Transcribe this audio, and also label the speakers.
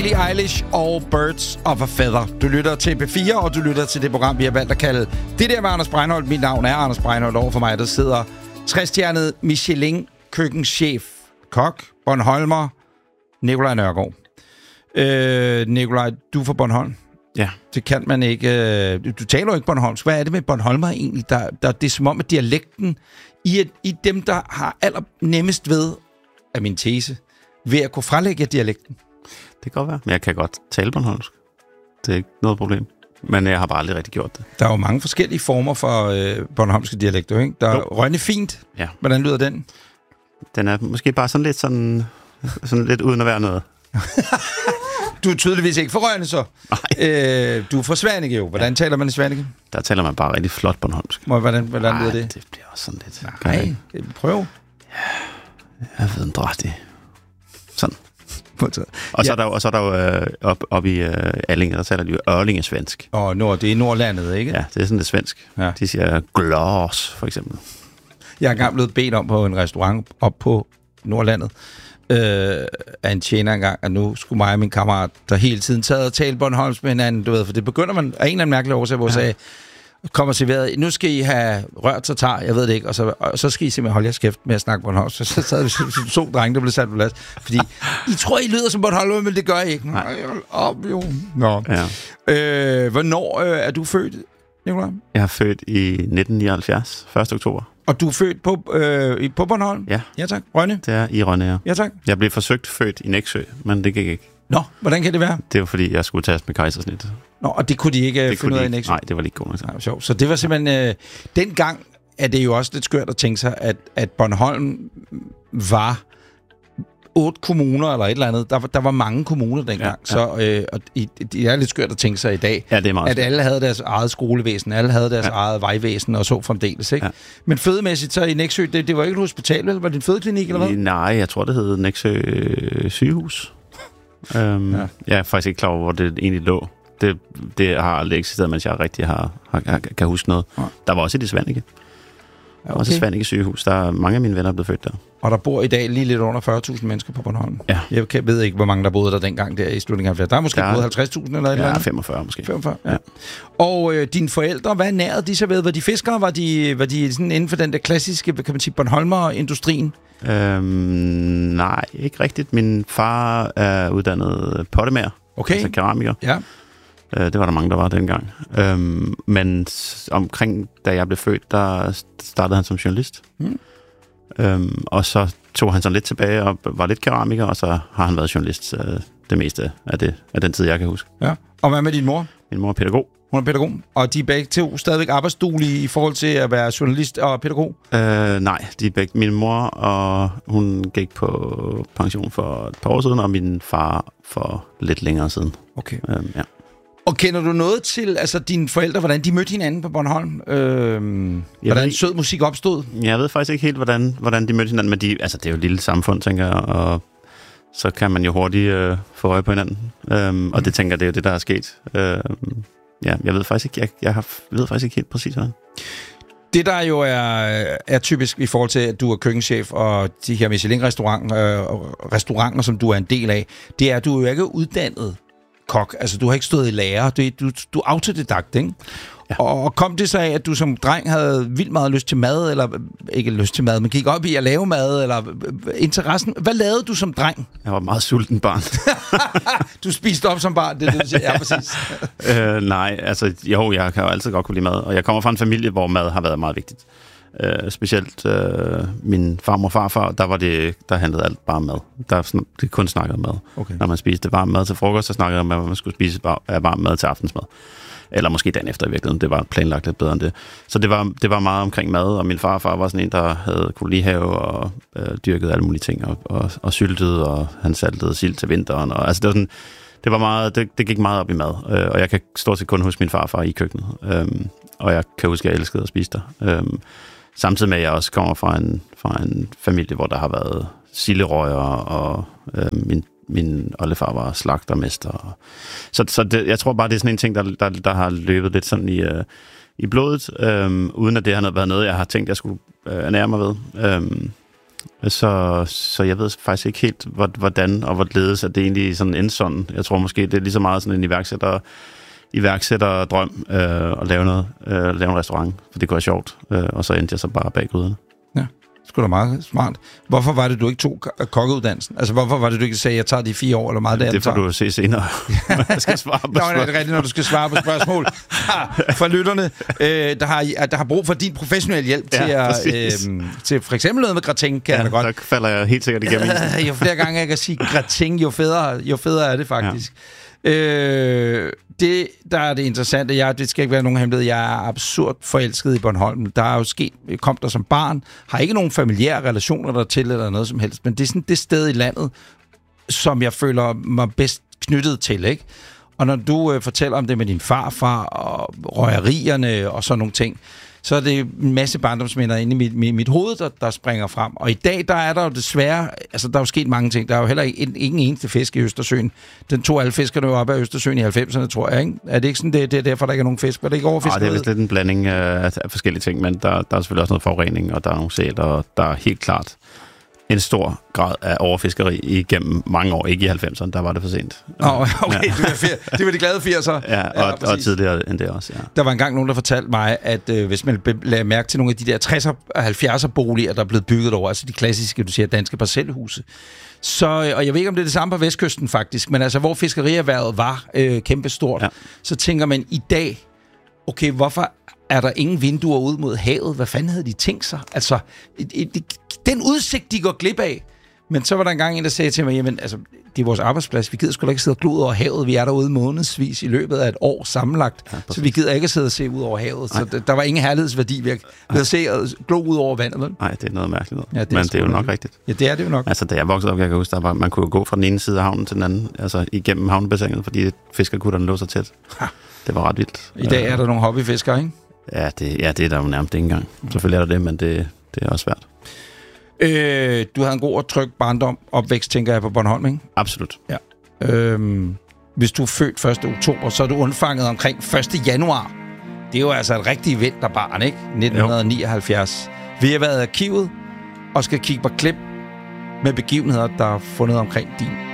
Speaker 1: Billie Eilish og Birds of a Feather. Du lytter til P4, og du lytter til det program, vi har valgt at kalde Det der med Anders Breinholt. Mit navn er Anders Breinholt. Over for mig, der sidder 60-stjernet Michelin-køkkenchef, kok, Bornholmer, Nikolaj Nørgaard. Nikolaj, du er fra Bornholm.
Speaker 2: Ja.
Speaker 1: Det kan man ikke. Du taler jo ikke bornholmsk. Hvad er det med Bornholmer egentlig? Det er som om, at dialekten i dem, der har allernemmest ved, af min tese, ved at kunne frelægge dialekten.
Speaker 2: Det kan godt være, men jeg kan godt tale bornholmsk. Det er ikke noget problem. Men jeg har bare aldrig rigtig gjort det.
Speaker 1: Der er jo mange forskellige former for bornholmske dialekter, ikke? Der er Rønne fint.
Speaker 2: Ja.
Speaker 1: Hvordan lyder den?
Speaker 2: Den er måske bare sådan lidt uden at være noget.
Speaker 1: Du er tydeligvis ikke fra Rønne, så. Nej. Du er fra Svaneke jo. Hvordan taler man i Svaneke?
Speaker 2: Der taler man bare rigtig flot bornholmsk.
Speaker 1: Hvordan lyder det?
Speaker 2: Det bliver også sådan lidt.
Speaker 1: Nej, prøv.
Speaker 2: Ja, jeg ved en drægtig. Sådan. Og så er der jo op i Allinge, der taler de jo ørlingesvensk.
Speaker 1: Og det er Nordlandet, ikke?
Speaker 2: Ja, det er sådan det svensk. Ja. De siger glas, for eksempel.
Speaker 1: Jeg er engang blevet bedt om på en restaurant op på Nordlandet af en tjener engang, at nu skulle mig og min kammerat, der hele tiden taget og tale bornholmsk med hinanden, du ved, for det begynder man af en eller anden mærkelig årsag, hvor jeg sagde, kommer serveret, nu skal I have rørt tartar, jeg ved det ikke, og så skal I simpelthen holde jeres kæft med at snakke bornholmsk. Så sad vi to drenge, der blev sat på plads, fordi I tror, I lyder som Bornholm, men det gør I ikke. Nej, jo. Nå. Ja. Hvornår er du født, Nikolaj?
Speaker 2: Jeg er født i 1979, 1. oktober.
Speaker 1: Og du er født på Bornholm?
Speaker 2: Ja.
Speaker 1: Ja, tak. Rønne?
Speaker 2: Det er i Rønne, ja.
Speaker 1: Ja, tak.
Speaker 2: Jeg blev forsøgt født i Nexø, men det gik ikke.
Speaker 1: Nå, hvordan kan det være?
Speaker 2: Det var fordi, jeg skulle tages med kejsersnit.
Speaker 1: Nå, og det kunne de ikke finde ud af i Nexø?
Speaker 2: Nej, det var lige godt nok.
Speaker 1: Nej, sjovt. Så det var simpelthen... dengang er det jo også lidt skørt at tænke sig, at Bornholm var 8 kommuner eller et eller andet. Der var mange kommuner dengang. Ja. Så det er lidt skørt at tænke sig i dag,
Speaker 2: ja, det er meget
Speaker 1: at alle havde deres eget skolevæsen, alle havde deres eget vejvæsen og så fremdeles, ikke? Ja. Men fødemæssigt så i Nexø, det var ikke et hospital, eller var det en fødeklinik, eller hvad?
Speaker 2: Nej, jeg tror, det hed Nexø sygehus. Jeg er faktisk ikke klar over, hvor det egentlig lå. Det har aldrig eksisteret, mens jeg rigtig kan huske noget. Ja. Der var også et i Svaneke. Der var også et Svaneke sygehus. Der er mange af mine venner blevet født der. Og
Speaker 1: der bor i dag lige lidt under 40.000 mennesker på Bornholm.
Speaker 2: Ja.
Speaker 1: Jeg ved ikke, hvor mange der boede der dengang der i slutningen af 70'erne. Der er måske boet 50.000 eller et eller andet.
Speaker 2: 45 måske.
Speaker 1: 45, ja. Og dine forældre, hvad nærede de så ved? Var de fiskere? Var de sådan inden for den der klassiske, kan man sige, Bornholmer-industrien?
Speaker 2: Nej, ikke rigtigt. Min far er uddannet pottemager. Okay. Altså keramiker. Ja. Det var der mange, der var dengang. Men omkring, da jeg blev født, der startede han som journalist. Og så tog han sådan lidt tilbage og var lidt keramiker, og så har han været journalist det meste af den tid, jeg kan huske. Ja.
Speaker 1: Og hvad med din mor?
Speaker 2: Min mor er pædagog.
Speaker 1: Hun er pædagog. Og de er begge to stadigvæk arbejdsduelige i forhold til at være journalist og pædagog?
Speaker 2: Nej, de er begge. Min mor, og hun gik på pension for et par år siden, og min far for lidt længere siden.
Speaker 1: Okay. Ja. Og kender du noget til dine forældre, hvordan de mødte hinanden på Bornholm? Hvordan sød musik opstod?
Speaker 2: Jeg ved faktisk ikke helt, hvordan de mødte hinanden, men det er jo et lille samfund, tænker jeg, og så kan man jo hurtigt få øje på hinanden. Og det tænker jeg, det er jo det, der er sket. Jeg ved faktisk ikke, jeg ved faktisk ikke helt præcis, hvordan.
Speaker 1: Det, der jo er typisk i forhold til, at du er køkkenchef og de her Michelin-restauranter, som du er en del af, det er, at du er jo ikke uddannet kok. Altså, du har ikke stået i lære. Du er autodidakt, ikke? Ja. Og kom det så af, at du som dreng havde vildt meget lyst til mad, eller ikke lyst til mad, men gik op i at lave mad, eller interessen? Hvad lavede du som dreng?
Speaker 2: Jeg var meget sulten barn.
Speaker 1: Du spiste op som barn, det du siger. Ja, præcis.
Speaker 2: Nej, jeg kan jo altid godt kunne lide mad, og jeg kommer fra en familie, hvor mad har været meget vigtigt. Specielt min farmor og farfar, der handlede alt bare mad. Det kun snakkede mad. Okay. Når man spiste varm mad til frokost, så snakkede man, at man skulle spise varm mad til aftensmad. Eller måske dagen efter i virkeligheden. Det var planlagt lidt bedre end det. Så det var meget omkring mad, og min farfar var sådan en, der havde kolonihave og dyrkede alle mulige ting, og syltede, og han saltede sild til vinteren. Og, det var sådan, det var meget, det gik meget op i mad. Og jeg kan stort set kun huske min farfar i køkkenet. Og jeg kan huske, at jeg elskede at spise der. Samtidig med, at jeg også kommer fra en familie, hvor der har været silderøjer, og min oldefar var slagtermester. Så jeg tror bare, det er sådan en ting, der har løbet lidt sådan i blodet, uden at det har været noget, jeg har tænkt, jeg skulle ernære mig ved. Så jeg ved faktisk ikke helt, hvordan og hvorledes, at det egentlig sådan endte sådan. Jeg tror måske, det er lige så meget sådan en iværksætterdrøm at lave en restaurant, for det går sjovt. Og så endte jeg så bare bag gryderne.
Speaker 1: Ja, sgu da meget smart. Hvorfor var det, du ikke tog kokkeuddannelsen? Altså, hvorfor var det, du ikke sagde, jeg tager de 4 år, eller meget der?
Speaker 2: Det får du se senere, jeg skal svare på spørgsmål.
Speaker 1: Nå, det er rigtigt, når du skal svare på spørgsmål. For lytterne, der har brug for din professionelle hjælp til for eksempel noget med gratin, kan jeg godt.
Speaker 2: Der falder jeg helt sikkert igennem.
Speaker 1: Jo flere gange jeg kan sige gratin, jo federe er det faktisk. Ja. Det, der er det interessante, det skal ikke være nogen hemmelighed, jeg er absurd forelsket i Bornholm. Der er jo kom der som barn, har ikke nogen familiære relationer der til eller noget som helst, men det er sådan det sted i landet, som jeg føler mig bedst knyttet til, ikke? Og når du fortæller om det med din farfar og røgerierne og sådan nogle ting, så er det en masse barndomsminder inde i mit hoved, der springer frem. Og i dag, der er der jo desværre, altså der er jo sket mange ting. Der er jo heller ingen eneste fisk i Østersøen. Den tog alle fiskerne jo op af Østersøen i 90'erne, tror jeg, ikke? Er det ikke sådan, det er derfor, der ikke er nogen fisk? Er det ikke overfisk?
Speaker 2: Det er vist lidt en blanding af forskellige ting, men der er selvfølgelig også noget forurening, og der er nogle sæler, og der er helt klart en stor grad af overfiskeri igennem mange år. Ikke i 90'erne, der var det for sent.
Speaker 1: Okay, det var de glade 80'er.
Speaker 2: Ja, og tidligere end det også, ja.
Speaker 1: Der var engang nogen, der fortalte mig, at hvis man lagde mærke til nogle af de der 60'er og 70'er boliger, der er blevet bygget over, altså de klassiske, du siger, danske parcelhuse, og jeg ved ikke, om det er det samme på Vestkysten faktisk, men altså, hvor fiskerierhvervet var kæmpestort, så tænker man i dag, okay, hvorfor er der ingen vinduer ud mod havet? Hvad fanden havde de tænkt sig? Altså, den udsigt, de går glip af. Men så var der engang en, der sagde til mig, jamen, altså, det er vores arbejdsplads. Vi gider sgu da ikke sidde og glo ud over havet. Vi er derude månedsvis i løbet af et år sammenlagt. Ja, så vi gider ikke sidde og se ud over havet. Nej. Så der var ingen herlighedsværdi ved at se og glo ud over vandet. Vel?
Speaker 2: Nej, det er noget mærkeligt noget. Ja, men det er jo nok rigtigt.
Speaker 1: Ja, det er det jo nok.
Speaker 2: Altså, da jeg voksede op, jeg kan huske, man kunne gå fra den ene side af havnen til den anden, altså igennem havnebassinet, fordi fiskerkutterne lå så tæt. Ha. Det var ret vildt.
Speaker 1: I dag er der nogle hobbyfiskere, ikke?
Speaker 2: Ja, det er der jo nærmest ikke engang. Selvfølgelig er der det, men det er også svært.
Speaker 1: Du havde en god og tryg barndom, opvækst, tænker jeg, på Bornholm, ikke?
Speaker 2: Absolut.
Speaker 1: Ja. Hvis du er født 1. oktober, så er du undfanget omkring 1. januar. Det er jo altså et rigtigt vinterbarn, ikke? 1979. Vi har været i arkivet og skal kigge på klip med begivenheder, der er fundet omkring din